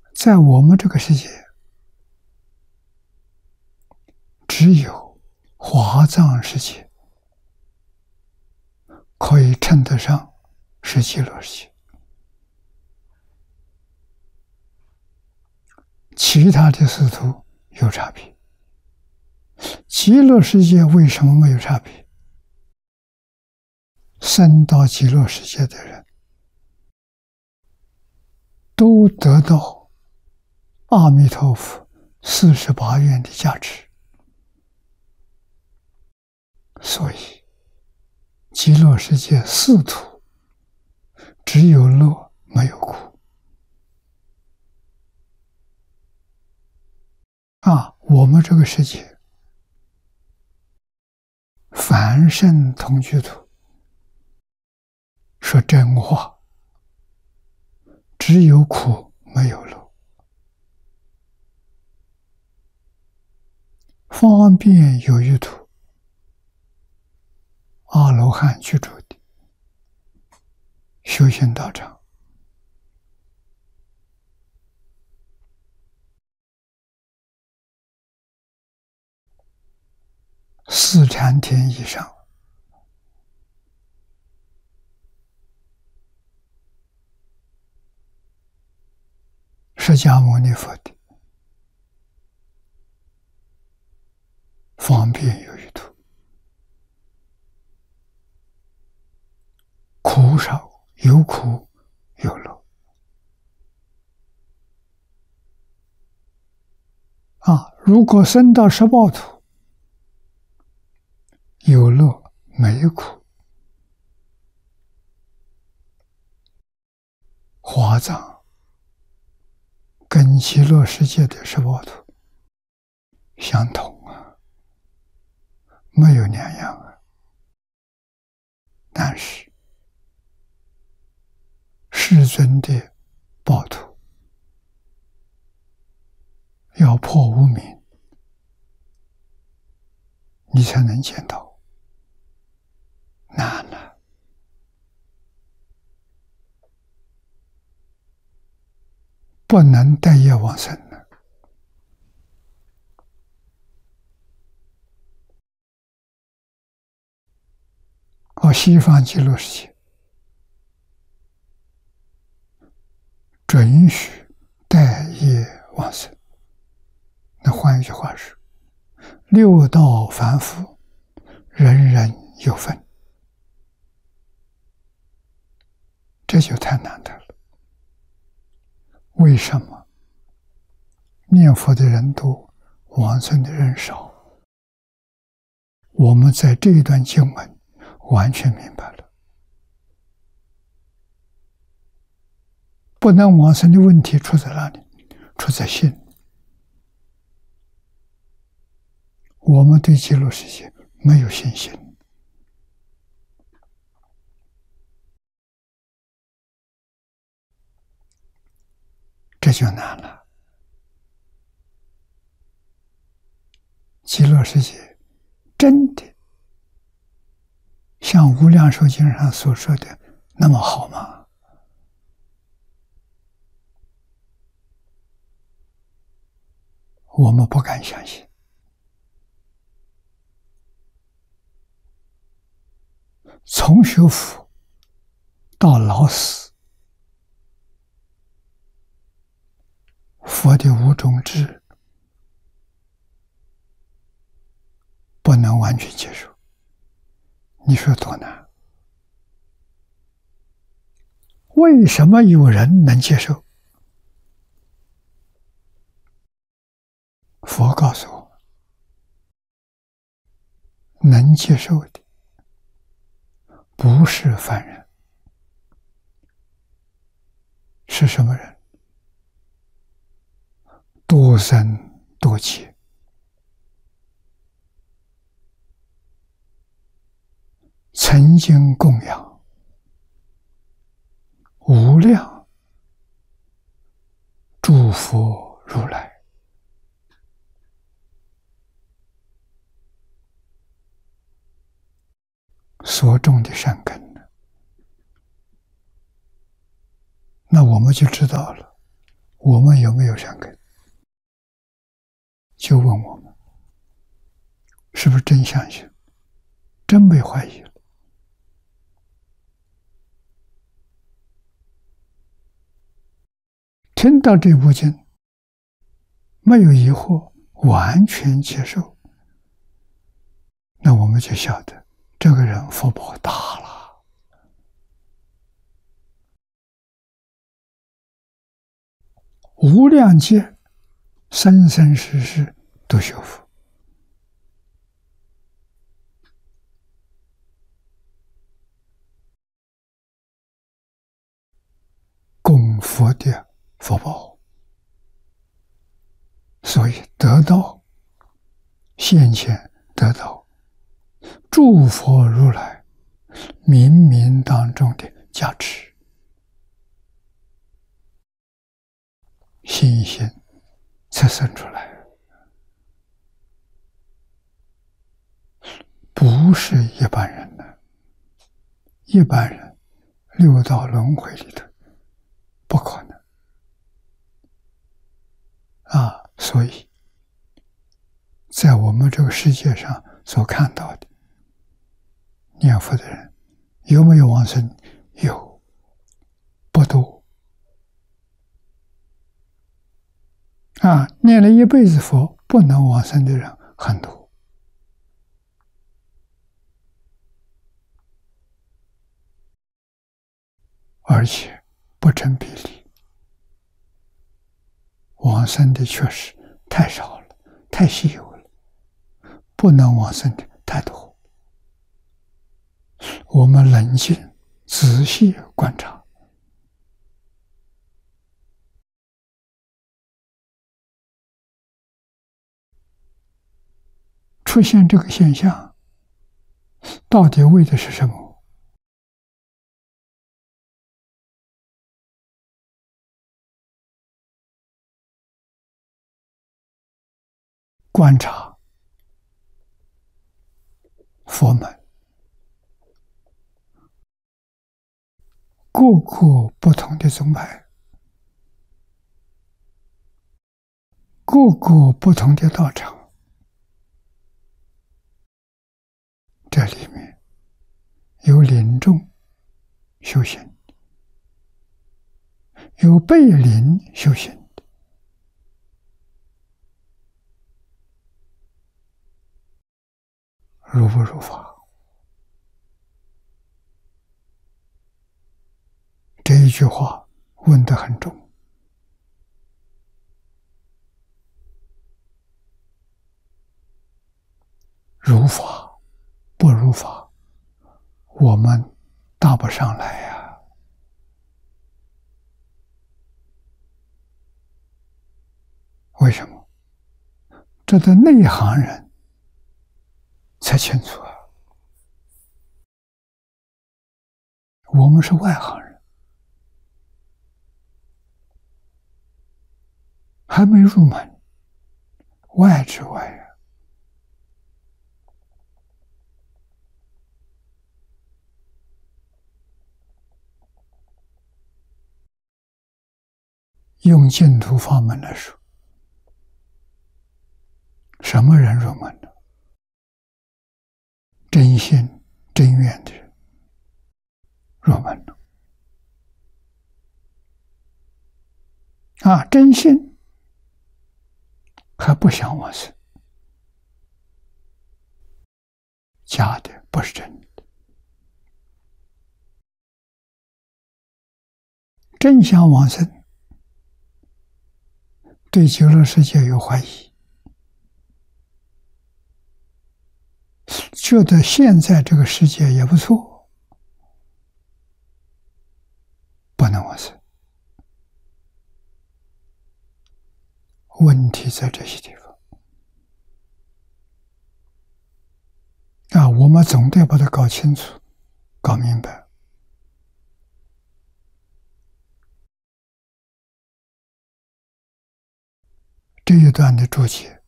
在我们这个世界，只有华藏世界可以称得上是极乐世界，其他的四土有差别。极乐世界为什么没有差别？生到极乐世界的人都得到阿弥陀佛48愿的加持，所以极乐世界四土只有乐没有苦。我们这个世界凡圣同居土，说真话，只有苦没有乐。方便有余土，阿罗汉居住的修行道场，4禅天以上，释迦牟尼佛的方便有余土，苦少，有苦有乐。如果升到18土，有乐没苦。华藏跟极乐世界的18土相同没有两样但是世尊的报土要破无明，你才能见到，难了。不能带业往生的。西方极乐世界准许带业往生。那换一句话是，六道凡夫人人有份，这就太难得了。为什么？念佛的人多，往生的人少。我们在这一段经文完全明白了，不能往生的问题出在哪里？出在心。我们对极乐世界没有信心，这就难了。极乐世界真的像《无量寿经》上所说的那么好吗？我们不敢相信。从学佛到老死，佛的五种智不能完全接受，你说多难？为什么有人能接受？佛告诉我们，能接受的不是凡人，是什么人？多生多劫，曾经供养无量诸佛如来，所种的善根，那我们就知道了， 我们有没有善根？就问我们，是不是真相信，真没怀疑了？听到这部经，没有疑惑，完全接受，那我们就晓得这个人福报大了。无量劫，生生世世都修福。供佛的福报，所以得到现前得到诸佛如来冥冥当中的加持，信心才生出来，不是一般人的。一般人六道轮回里头不可能所以在我们这个世界上所看到的念佛的人有没有往生？有，不多念了一辈子佛不能往生的人很多。而且不成比例，往生的确实太少了，太稀有了，不能往生的太多。我们冷静仔细观察，出现这个现象，到底为的是什么？观察佛门各个不同的宗派，各个不同的道场，这里面有临终修行，有背临修行的，如不如法？这一句话问得很重。如法不如法，我们答不上来呀。为什么？这的内行人才清楚啊，我们是外行人，还没入门，外之外呀。用净土法门来说，什么人入门呢？真心真愿的人入门了。真心还不想往生，假的不是真的。真想往生，对极乐世界有怀疑，觉得现在这个世界也不错，不能往生。问题在这些地方我们总得把它搞清楚、搞明白。这一段的注解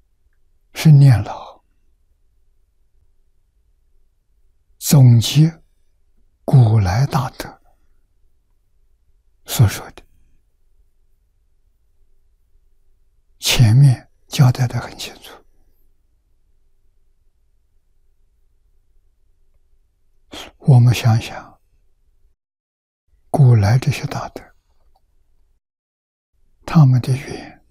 是念老总结古来大德所说的，前面交代得很清楚。我们想想，古来这些大德，他们的语言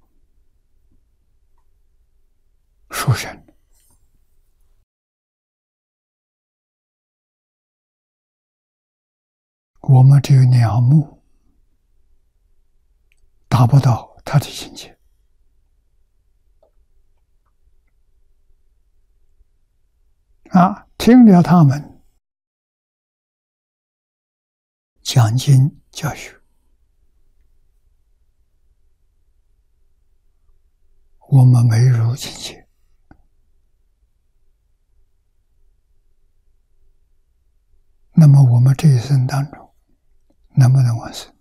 殊胜，我们只有仰慕，达不到他的境界。听了他们讲经教学，我们没入境界，那么我们这一生当中能不能往生？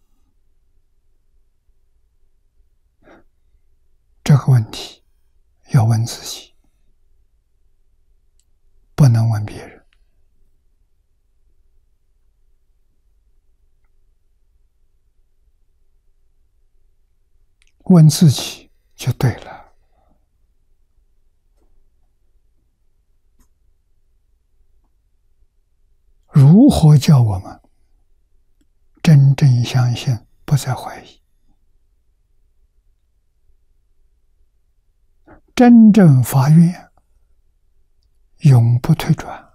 这个问题要问自己，不能问别人。问自己就对了。如何叫我们真正相信，不再怀疑，真正发愿，永不退转？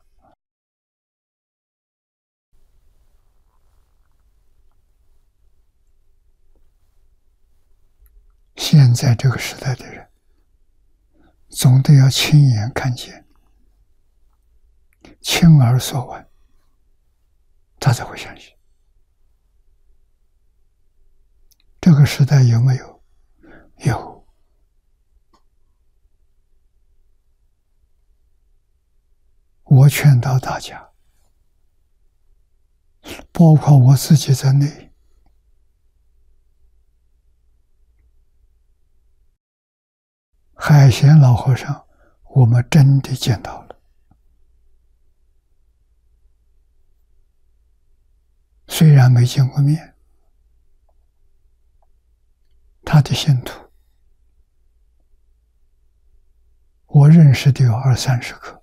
现在这个时代的人，总得要亲眼看见，亲耳所闻，他才会相信。这个时代有没有？有。我劝导大家，包括我自己在内，海贤老和尚，我们真的见到了。虽然没见过面，他的信徒，我认识的有20-30个。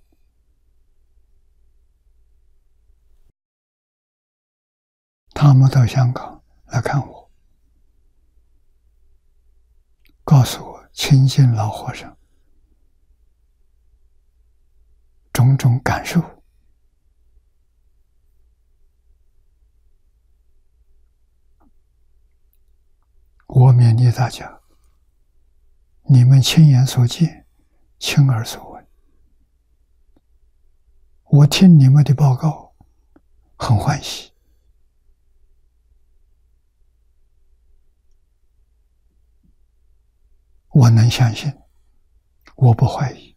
他们到香港来看我，告诉我亲近老和尚种种感受。我勉励大家，你们亲眼所见，亲耳所闻，我听你们的报告很欢喜。我能相信，我不怀疑。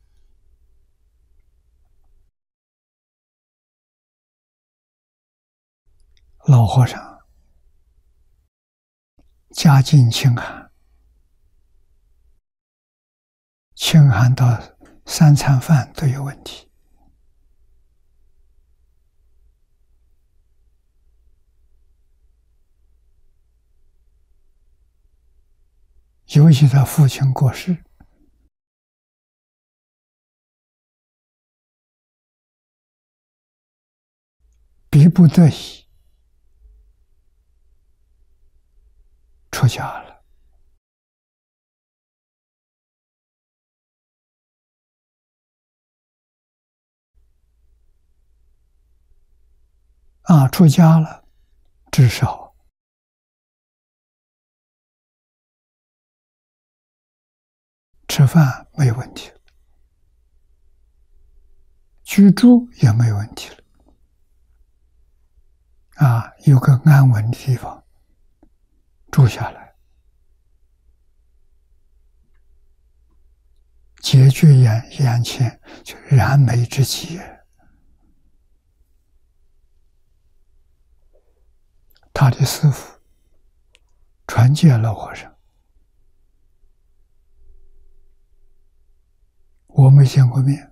老和尚家境清寒，清寒到3餐饭都有问题。尤其他父亲过世，逼不得已出家了。出家了，至少吃饭没有问题了，居住也没有问题了。有个安稳的地方住下来，解决眼前就燃眉之急。他的师父传戒老和尚，我没见过面，